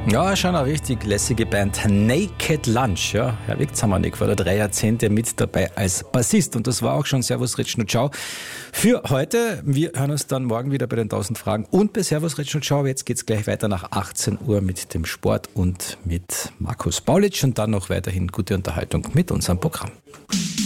Ja, schon eine richtig lässige Band. Naked Lunch. Ja, Herr Wigzamanik war da 3 Jahrzehnte mit dabei als Bassist. Und das war auch schon Servus Ritsch und Ciao für heute. Wir hören uns dann morgen wieder bei den 1000 Fragen und bei Servus Ritsch und Ciao. Jetzt geht's gleich weiter nach 18 Uhr mit dem Sport und mit Markus Paulitsch und dann noch weiterhin gute Unterhaltung mit unserem Programm.